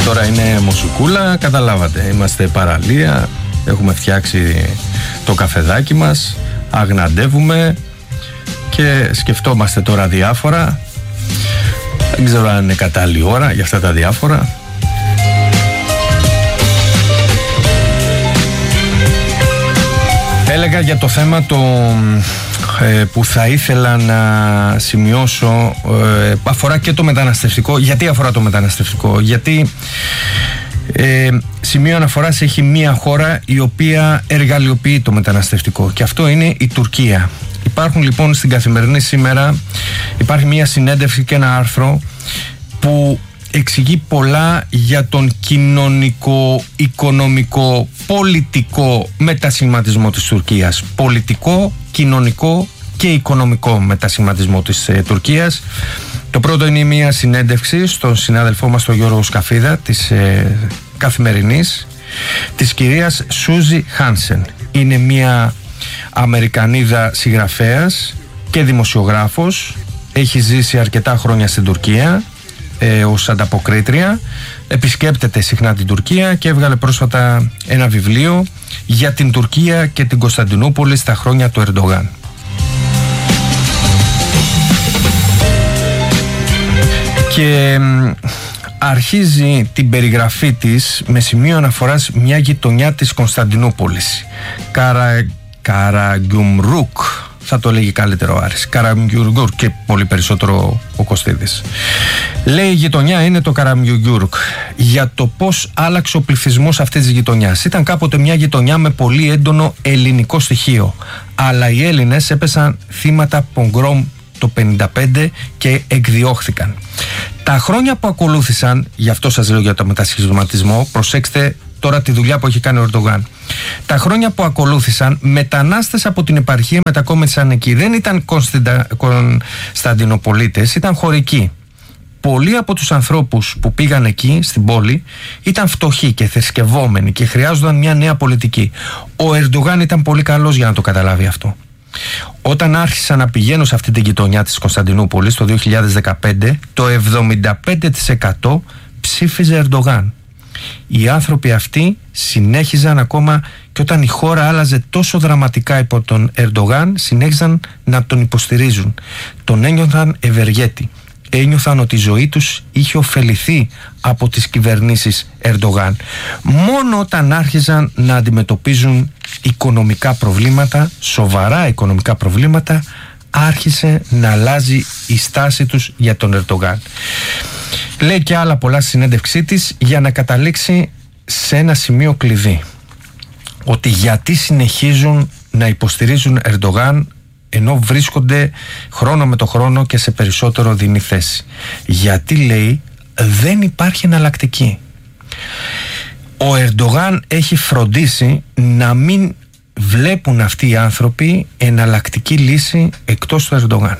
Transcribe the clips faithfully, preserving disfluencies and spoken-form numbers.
Τώρα είναι μουσικούλα, καταλάβατε. Είμαστε παραλία, έχουμε φτιάξει το καφεδάκι μας, αγναντεύουμε και σκεφτόμαστε τώρα διάφορα. Δεν ξέρω αν είναι κατάλληλη ώρα για αυτά τα διάφορα. Έλεγα για το θέμα το ε, που θα ήθελα να σημειώσω, ε, αφορά και το μεταναστευτικό. Γιατί αφορά το μεταναστευτικό? Γιατί ε, σημείο αναφοράς έχει μία χώρα η οποία εργαλειοποιεί το μεταναστευτικό, και αυτό είναι η Τουρκία. Υπάρχουν λοιπόν στην Καθημερινή σήμερα, υπάρχει μία συνέντευξη και ένα άρθρο που εξηγεί πολλά για τον κοινωνικό, οικονομικό, πολιτικό μετασχηματισμό της Τουρκίας. Πολιτικό, κοινωνικό και οικονομικό μετασχηματισμό της ε, Τουρκίας. Το πρώτο είναι μια συνέντευξη στον συνάδελφό μας τον Γιώργο Σκαφίδα της ε, Καθημερινής, της κυρίας Σούζι Χάνσεν. Είναι μια Αμερικανίδα συγγραφέας και δημοσιογράφος. Έχει ζήσει αρκετά χρόνια στην Τουρκία ε, ως ανταποκρίτρια. Επισκέπτεται συχνά την Τουρκία και έβγαλε πρόσφατα ένα βιβλίο για την Τουρκία και την Κωνσταντινούπολη στα χρόνια του Ερντογάν. Και αρχίζει την περιγραφή της με σημείο αναφοράς μια γειτονιά της Κωνσταντινούπολης, Καρα... Καραγκιουμρούκ, θα το λέγει καλύτερο ο Άρης, Καραγκιουμρούκ, και πολύ περισσότερο ο Κωστίδης. Λέει η γειτονιά είναι το Καραγκιουμρούκ. Για το πως άλλαξε ο πληθυσμός αυτής της γειτονιάς. Ήταν κάποτε μια γειτονιά με πολύ έντονο ελληνικό στοιχείο, αλλά οι Έλληνες έπεσαν θύματα πογκρόμ το πενήντα πέντε και εκδιώχθηκαν. Τα χρόνια που ακολούθησαν, γι' αυτό σας λέω για το μετασχηματισμό, προσέξτε τώρα τη δουλειά που έχει κάνει ο Ερντογάν. Τα χρόνια που ακολούθησαν, μετανάστες από την επαρχία μετακόμισαν εκεί. Δεν ήταν Κωνσταντινοπολίτες, ήταν χωρικοί. Πολλοί από τους ανθρώπους που πήγαν εκεί στην πόλη ήταν φτωχοί και θρησκευόμενοι και χρειάζονταν μια νέα πολιτική. Ο Ερντογάν ήταν πολύ καλός για να το καταλάβει αυτό. Όταν άρχισα να πηγαίνω σε αυτή την γειτονιά της Κωνσταντινούπολης το δύο χιλιάδες δεκαπέντε, το εβδομήντα πέντε τοις εκατό ψήφιζε Ερντογάν. Οι άνθρωποι αυτοί συνέχιζαν ακόμα και όταν η χώρα άλλαζε τόσο δραματικά υπό τον Ερντογάν, συνέχιζαν να τον υποστηρίζουν. Τον ένιωθαν ευεργέτη. Ένιωθαν ότι η ζωή τους είχε ωφεληθεί από τις κυβερνήσεις Ερντογάν. Μόνο όταν άρχιζαν να αντιμετωπίζουν οικονομικά προβλήματα, σοβαρά οικονομικά προβλήματα, άρχισε να αλλάζει η στάση τους για τον Ερντογάν. Λέει και άλλα πολλά στη συνέντευξή της για να καταλήξει σε ένα σημείο κλειδί. Ότι γιατί συνεχίζουν να υποστηρίζουν Ερντογάν ενώ βρίσκονται χρόνο με το χρόνο και σε περισσότερο δινή θέση. Γιατί, λέει, δεν υπάρχει εναλλακτική. Ο Ερντογάν έχει φροντίσει να μην βλέπουν αυτοί οι άνθρωποι εναλλακτική λύση εκτός του Ερντογάν.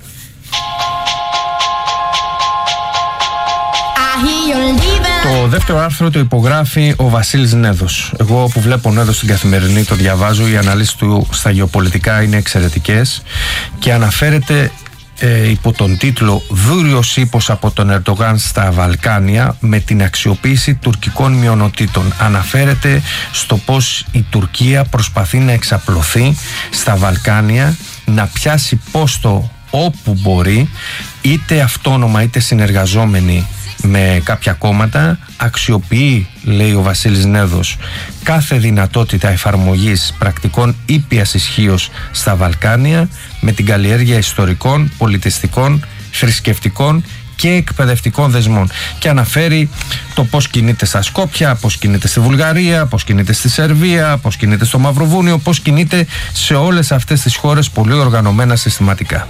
Το δεύτερο άρθρο το υπογράφει ο Βασίλης Νέδος. Εγώ που βλέπω Νέδο στην Καθημερινή το διαβάζω, οι αναλύσεις του στα γεωπολιτικά είναι εξαιρετικές και αναφέρεται ε, υπό τον τίτλο «Δούριος ύπος από τον Ερντογάν στα Βαλκάνια με την αξιοποίηση τουρκικών μειονοτήτων». Αναφέρεται στο πως η Τουρκία προσπαθεί να εξαπλωθεί στα Βαλκάνια, να πιάσει πόστο όπου μπορεί, είτε αυτόνομα είτε συνεργαζόμενοι με κάποια κόμματα. Αξιοποιεί, λέει ο Βασίλης Νέδος, κάθε δυνατότητα εφαρμογής πρακτικών ήπιας ισχύως στα Βαλκάνια με την καλλιέργεια ιστορικών, πολιτιστικών, θρησκευτικών και εκπαιδευτικών δεσμών. Και αναφέρει το πώς κινείται στα Σκόπια, πώς κινείται στη Βουλγαρία, πώς κινείται στη Σερβία, πώς κινείται στο Μαυροβούνιο, πώς κινείται σε όλες αυτές τις χώρες πολύ οργανωμένα συστηματικά.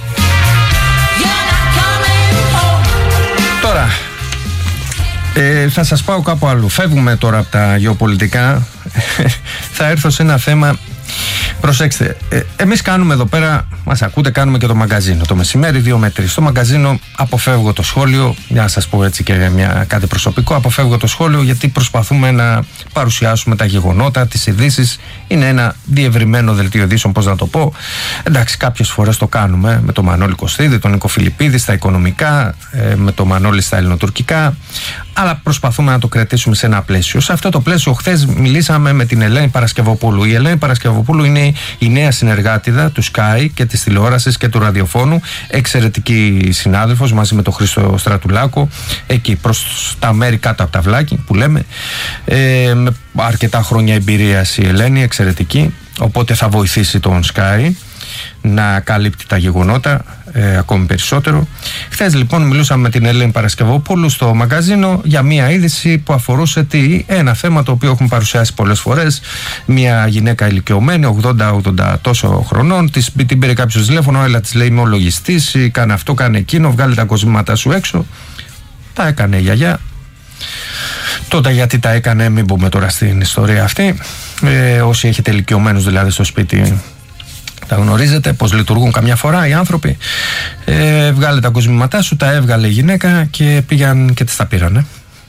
Τώρα, ε, θα σας πάω κάπου αλλού. Φεύγουμε τώρα από τα γεωπολιτικά. Θα έρθω σε ένα θέμα Προσέξτε, ε, εμείς κάνουμε εδώ πέρα, μας ακούτε, κάνουμε και το μαγκαζίνο. Το μεσημέρι, δύο με τρεις. Στο μαγκαζίνο αποφεύγω το σχόλιο, για να σας πω έτσι και μια, κάτι προσωπικό. Αποφεύγω το σχόλιο γιατί προσπαθούμε να παρουσιάσουμε τα γεγονότα, τις ειδήσεις. Είναι ένα διευρυμένο δελτίο ειδήσεων, πώς να το πω. Εντάξει, κάποιες φορές το κάνουμε με τον Μανώλη Κωστίδη, τον Νίκο Φιλιππίδη στα οικονομικά, ε, με τον Μανώλη στα ελληνοτουρκικά. Αλλά προσπαθούμε να το κρατήσουμε σε ένα πλαίσιο. Σε αυτό το πλαίσιο, χθες μιλήσαμε με την Ελένη Παρασκευοπούλου. Η Ελένη Παρασκευοπούλου είναι η νέα συνεργάτηδα του Sky και της τηλεόρασης και του ραδιοφώνου. Εξαιρετική συνάδελφος μαζί με τον Χρήστο Στρατουλάκο. Εκεί προς τα μέρη κάτω από τα βλάκι που λέμε. Ε, με αρκετά χρόνια εμπειρίας η Ελένη, εξαιρετική. Οπότε θα βοηθήσει τον Sky να καλύπτει τα γεγονότα ε, ακόμη περισσότερο. Χθες λοιπόν μιλούσαμε με την Ελένη Παρασκευοπούλου στο μαγκαζίνο για μια είδηση που αφορούσε τι, ένα θέμα το οποίο έχουμε παρουσιάσει πολλές φορές. Μια γυναίκα ηλικιωμένη, ογδόντα ογδόντα τόσο χρονών, της, την πήρε κάποιος τηλέφωνο, έλα της λέει είμαι ο λογιστής, κάνε αυτό, κάνε εκείνο, βγάλε τα κοσμήματά σου έξω. Τα έκανε η γιαγιά. Τότε γιατί τα έκανε, μην μπούμε τώρα στην ιστορία αυτή. Ε, όσοι έχετε ηλικιωμένους δηλαδή στο σπίτι, τα γνωρίζετε πως λειτουργούν καμιά φορά οι άνθρωποι. Ε, βγάλε τα κοσμήματά σου, τα έβγαλε η γυναίκα και πήγαν και τις τα πήρανε.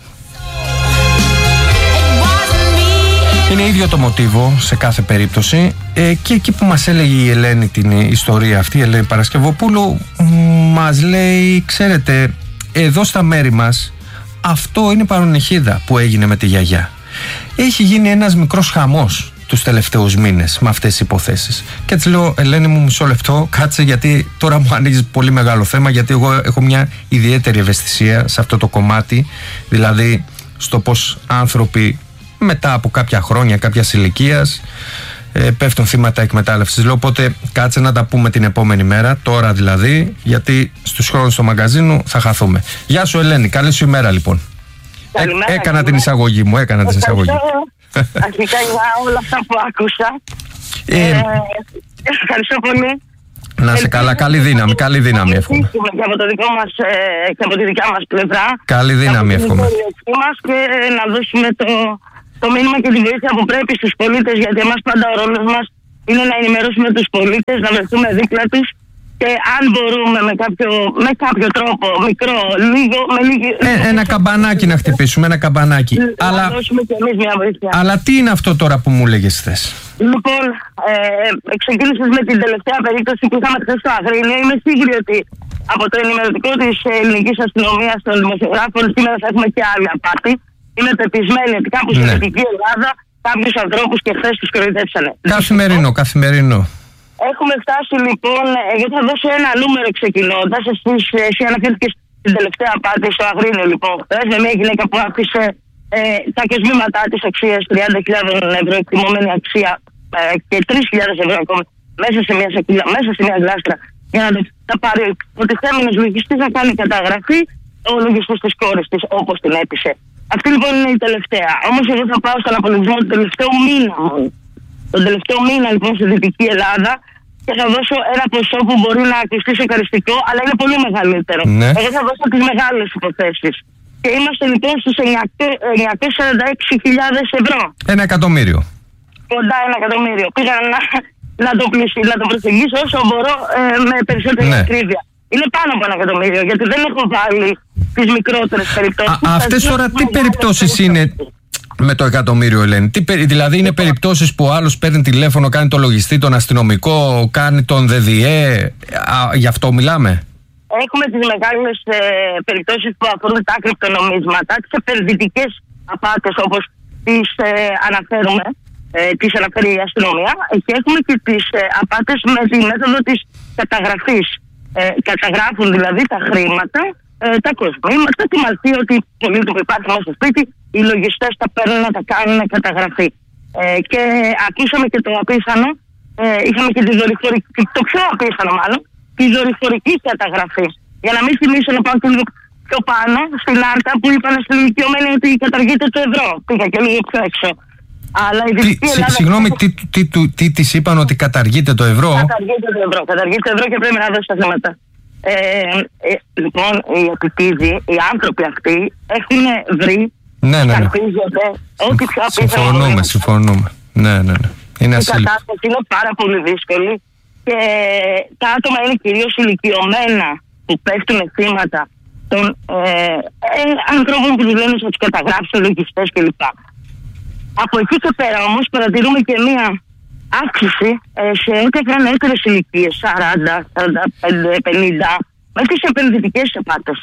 Είναι ίδιο το μοτίβο σε κάθε περίπτωση ε, και εκεί που μας έλεγε η Ελένη την ιστορία αυτή, η Ελένη Παρασκευοπούλου, μας λέει, ξέρετε, εδώ στα μέρη μας αυτό είναι παρονυχίδα που έγινε με τη γιαγιά. Έχει γίνει ένας μικρός χαμός τους τελευταίους μήνες με αυτές τις υποθέσεις. Και έτσι λέω, Ελένη μου, μισό λεπτό, κάτσε, γιατί τώρα μου ανοίγεις πολύ μεγάλο θέμα, γιατί εγώ έχω μια ιδιαίτερη ευαισθησία σε αυτό το κομμάτι, δηλαδή στο πως άνθρωποι μετά από κάποια χρόνια, κάποιας ηλικίας, ε, πέφτουν θύματα εκμετάλλευσης. Λέω, οπότε κάτσε να τα πούμε την επόμενη μέρα, τώρα δηλαδή, γιατί στους χρόνους του μαγκαζίνου θα χαθούμε. Γεια σου Ελένη, καλή σου ημέρα λοιπόν. Καλημέρα, ε, έκανα την εισαγωγή μου, έκανα την εισαγωγή. Αρχικά για όλα αυτά που άκουσα. Ε, ε, ευχαριστώ πολύ. Να σε καλά, καλή δύναμη, καλή δύναμη εύχομαι. Και από, το δικό μας, ε, και από τη δικιά μας πλευρά. Καλή δύναμη εύχομαι. Μας και να δώσουμε το, το μήνυμα και τη βοήθεια που πρέπει στους πολίτες, γιατί εμάς πάντα ο ρόλος μας είναι να ενημερώσουμε τους πολίτες, να βρεθούμε δίπλα τους. Και αν μπορούμε με κάποιο, με κάποιο τρόπο, μικρό, λίγο, με λίγη... Ε, ένα καμπανάκι να χτυπήσουμε, ένα καμπανάκι. Να αλλά, δώσουμε κι εμείς μια βοήθεια. Αλλά τι είναι αυτό τώρα που μου λέγες χθες? Λοιπόν, ε, ξεκίνησες με την τελευταία περίπτωση που είχαμε χθες στο Αγρίνιο. Είμαι σίγουρη ότι από το ενημερωτικό της ελληνικής αστυνομίας των δημοσιογράφων σήμερα θα έχουμε και άλλη απάτη. Είμαι πεπισμένη ότι κάπου στην Δυτική Ελλάδα κάποιους ανθρώπους και χθες τους κοροϊδέψανε. Καθημερινό, καθημερινό. Έχουμε φτάσει λοιπόν, εγώ θα δώσω ένα νούμερο ξεκινώντας. Εσύ αναφέρθηκες στην τελευταία απάτη στο Αγρίνιο λοιπόν χθες, με μια γυναίκα που άφησε ε, τα κοσμήματά της αξίας τριάντα χιλιάδες ευρώ, εκτιμόμενη αξία ε, και τρεις χιλιάδες ευρώ ακόμα μέσα σε μια σακούλα, μέσα σε μια γλάστρα, για να τα πάρει ο υποτιθέμενος λογιστής να κάνει καταγραφή, ο λογιστής της κόρης της όπως την έπεισε. Αυτή λοιπόν είναι η τελευταία. Όμως εγώ θα πάω στον απολογισμό του τελευταίου μήνα μόνο. Τον τελευταίο μήνα λοιπόν στη Δυτική Ελλάδα και θα δώσω ένα ποσό που μπορεί να ακουστεί σοκαριστικό, αλλά είναι πολύ μεγαλύτερο. Ναι. Εγώ θα δώσω τις μεγάλες υποθέσεις. Και είμαστε λοιπόν στους εννιακόσιες σαράντα έξι χιλιάδες ευρώ. Ένα εκατομμύριο. Κοντά ένα εκατομμύριο. Πήγα να, να, το, πλησί, να το προσεγγίσω όσο μπορώ ε, με περισσότερη ναι. ακρίβεια. Είναι πάνω από ένα εκατομμύριο, γιατί δεν έχω βάλει τις μικρότερες περιπτώσεις. Α, αυτές τώρα τι περιπτώσεις είναι? Με το εκατομμύριο, Ελένη. Τι, δηλαδή είναι περιπτώσεις που ο άλλος παίρνει τηλέφωνο, κάνει το λογιστή, τον αστυνομικό, κάνει τον ΔΔΕ. Γι' αυτό μιλάμε. Έχουμε τις μεγάλες ε, περιπτώσεις που αφορούν τα κρυπτονομίσματα, τις επενδυτικές απάτες όπως τις ε, αναφέρουμε, ε, τις αναφέρει η αστυνομία, και έχουμε και τις ε, απάτες με τη μέθοδο της καταγραφής. Ε, καταγράφουν δηλαδή τα χρήματα, ε, τα κοσμήματα, τη μαλφή, ότι πολίτη που υπάρχει μέσα στο σπίτι, οι λογιστές τα παίρνουν να τα κάνουν καταγραφή. Ε, και ακούσαμε και το απίθανο, ε, είχαμε και τη δορυφορική, το πιο απίθανο μάλλον, τη δορυφορική καταγραφή. Για να μην θυμίσω να πάω και λίγο πιο πάνω, στην Άρτα που είπαν στην ηλικιωμένη ότι καταργείται το ευρώ. Πήγα και λίγο πιο έξω. Αλλά η Δυτική Ελλάδα... Συγγνώμη, τι, τι, τι, τι της είπαν, ότι καταργείται το ευρώ? Καταργείται το ευρώ, καταργείται το ευρώ και πρέπει να δώσει τα θέματα. Ε, ε, λοιπόν, οι επιτίδοι, οι άνθρωποι αυτοί έχουν βρει, ναι, ναι, ναι. ότι πιο συμφωνούμε, συμφωνούμε. Ναι, ναι, ναι. Είναι η κατάσταση είναι πάρα πολύ δύσκολη και τα άτομα είναι κυρίως ηλικιωμένα που πέφτουν θύματα των ε, ε, ανθρώπων που τους λένε να τους καταγράψουν λογιστές κλπ. Από εκεί και πέρα όμως παρατηρούμε και μία αύξηση ε, σε ό,τι αφορά νεότερες ηλικίες, σαράντα, σαράντα πέντε, πενήντα, με τις επενδυτικές απάτες.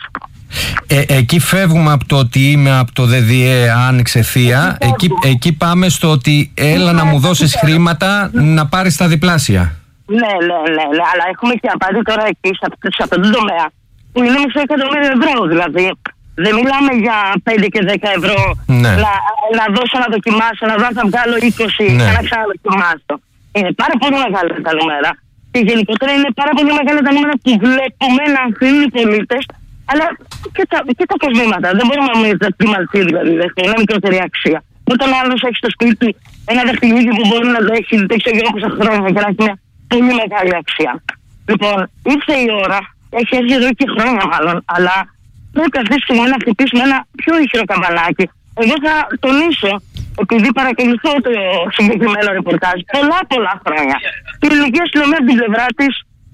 Ε, εκεί φεύγουμε από το ότι είμαι από το ΔΔΕ, άνοιξε θεία. Εκεί, εκεί πάμε στο ότι έλα να μου δώσεις χρήματα να πάρεις τα διπλάσια. Ναι, ναι, ναι, ναι, αλλά έχουμε και απάτη τώρα εκεί, σε αυτόν τον τομέα, που είναι μισό εκατομμύριο ευρώ. Δηλαδή, δεν μιλάμε για πέντε και δέκα ευρώ ναι. να, να δώσω να δοκιμάσω, να δω αν θα βγάλω είκοσι ναι. και να ξαναδοκιμάσω. Είναι πάρα πολύ μεγάλα τα νούμερα. Και γενικότερα είναι πάρα πολύ μεγάλα τα νούμερα που βλέπουμε να αφήνουν οι πολίτες, αλλά και τα, και τα κοσμήματα. Δεν μπορούμε να μιλήσουμε για τριμαλτή, δηλαδή, δεν είναι μικρότερη αξία. Όταν άλλο έχει στο σπίτι ένα δαχτυλίδι που μπορεί να το έχει δεν ξέρω εγώ πόσα χρόνια και να έχει μια πολύ μεγάλη αξία. Λοιπόν, ήρθε η ώρα, έχει έρθει εδώ και χρόνια μάλλον, αλλά πρέπει αυτή τη στιγμή να χτυπήσουμε ένα πιο ίσχυρο καμπανάκι. Εγώ θα τονίσω, επειδή παρακολουθώ το συγκεκριμένο ρεπορτάζ πολλά πολλά χρόνια, η ελληνική αστυνομία από την πλευρά τη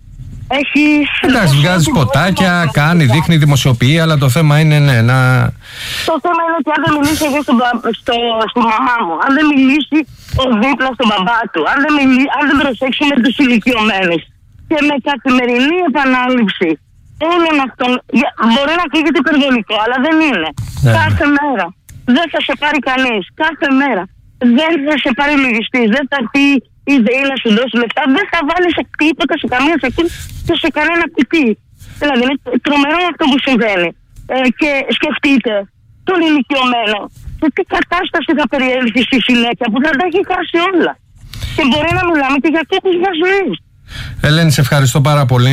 έχει. Εντάξει, βγάζει ποτάκια, κάνει, δείχνει, δημοσιοποιεί, αλλά το θέμα είναι ναι, να. Το θέμα είναι ότι αν δεν μιλήσει εγώ στο, στο, στη μαμά μου, αν δεν μιλήσει ο δίπλα στον μπαμπά του, αν δεν, μιλεί, αν δεν προσέξουμε τους ηλικιωμένους και με καθημερινή επανάληψη όλων αυτών. Μπορεί να φύγεται υπερβολικό, αλλά δεν είναι. Ναι. Κάθε μέρα δεν θα σε πάρει κανείς. Κάθε μέρα δεν θα σε πάρει λογιστής. Δεν θα έρθει η ΔΕΗ να σου δώσει λεφτά. Δεν θα βάλει σε τίποτα, σε καμία σεκούντα και σε κανένα κουτί. Δηλαδή είναι τρομερό αυτό που συμβαίνει. Ε, και σκεφτείτε τον ηλικιωμένο σε τι κατάσταση θα περιέλθει στη συνέχεια που θα τα έχει χάσει όλα. Και μπορεί να μιλάμε και για κόπους για ζωή. Ελένη, σε ευχαριστώ πάρα πολύ.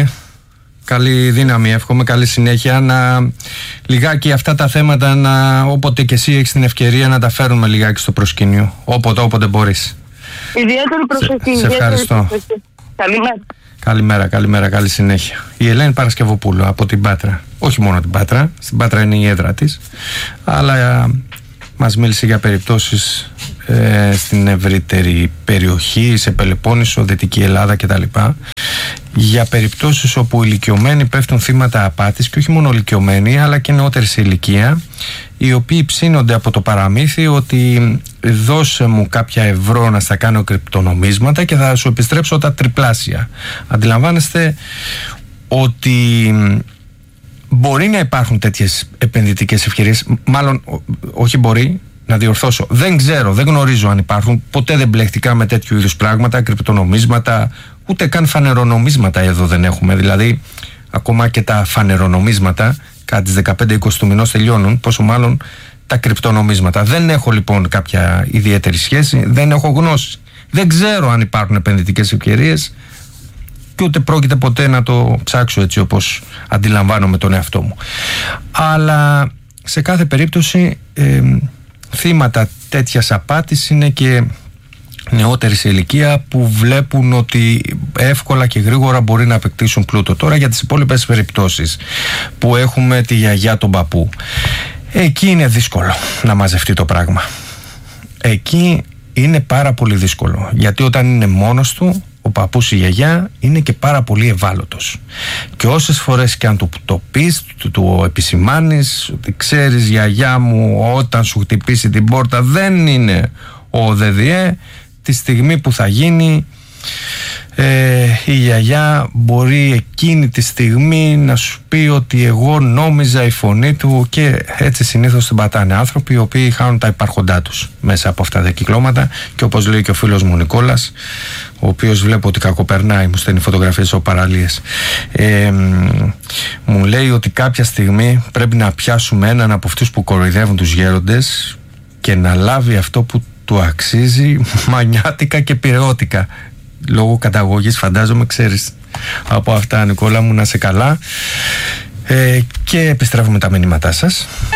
Καλή δύναμη, εύχομαι, καλή συνέχεια. Να λιγάκι αυτά τα θέματα, να, όποτε και εσύ έχεις την ευκαιρία, να τα φέρουμε λιγάκι στο προσκήνιο. Όποτε, όποτε μπορείς. Ιδιαίτερη προσοχή. Σε, σε ευχαριστώ. Καλημέρα. Καλημέρα, καλημέρα, καλή συνέχεια. Η Ελένη Παρασκευοπούλου από την Πάτρα. Όχι μόνο την Πάτρα, στην Πάτρα είναι η έδρα της, αλλά μας μίλησε για περιπτώσεις ε, στην ευρύτερη περιοχή, σε Πελοπόννησο, Δυτική Ελλάδα κτλ. Για περιπτώσεις όπου ηλικιωμένοι πέφτουν θύματα απάτης, και όχι μόνο ηλικιωμένοι αλλά και νεότεροι σε ηλικία, οι οποίοι ψήνονται από το παραμύθι ότι δώσε μου κάποια ευρώ να στα κάνω κρυπτονομίσματα και θα σου επιστρέψω τα τριπλάσια. Αντιλαμβάνεστε ότι μπορεί να υπάρχουν τέτοιες επενδυτικές ευκαιρίες, μάλλον όχι μπορεί, να διορθώσω, δεν ξέρω, δεν γνωρίζω αν υπάρχουν, ποτέ δεν μπλεχτικά με τέτοιου είδους πράγματα, κρυπτονομίσματα, ούτε καν φανερονομίσματα εδώ δεν έχουμε, δηλαδή ακόμα και τα φανερονομίσματα κατά τις δεκαπέντε είκοσι του μηνός τελειώνουν, πόσο μάλλον τα κρυπτονομίσματα. Δεν έχω λοιπόν κάποια ιδιαίτερη σχέση, δεν έχω γνώση, δεν ξέρω αν υπάρχουν επενδυτικές ευκαιρίες και ούτε πρόκειται ποτέ να το ψάξω έτσι όπως αντιλαμβάνομαι τον εαυτό μου. Αλλά σε κάθε περίπτωση ε, θύματα τέτοιας απάτης είναι και νεότεροι σε ηλικία που βλέπουν ότι εύκολα και γρήγορα μπορεί να απεκτήσουν πλούτο. Τώρα για τις υπόλοιπες περιπτώσεις που έχουμε τη γιαγιά, τον παππού, εκεί είναι δύσκολο να μαζευτεί το πράγμα. Εκεί είναι πάρα πολύ δύσκολο, γιατί όταν είναι μόνος του ο παππούς, η γιαγιά, είναι και πάρα πολύ ευάλωτος. Και όσες φορές και αν του το πεις, του, του επισημάνεις ότι ξέρεις γιαγιά μου, όταν σου χτυπήσει την πόρτα δεν είναι ο ΔΔΕ, τη στιγμή που θα γίνει ε, η γιαγιά μπορεί εκείνη τη στιγμή να σου πει ότι εγώ νόμιζα η φωνή του, και έτσι συνήθως την πατάνε άνθρωποι οι οποίοι χάνουν τα υπάρχοντά τους μέσα από αυτά τα κυκλώματα. Και όπως λέει και ο φίλος μου Νικόλας, ο οποίος βλέπω ότι κακοπερνάει, μου στέλνει φωτογραφίες από παραλίες, ε, μου λέει ότι κάποια στιγμή πρέπει να πιάσουμε έναν από αυτούς που κοροϊδεύουν τους γέροντες και να λάβει αυτό που του αξίζει μανιάτικα και πειραιώτικα. Λόγω καταγωγής φαντάζομαι, ξέρεις από αυτά. Νικόλα μου, να σε καλά. ε, Και επιστρέφουμε τα μηνύματά σας.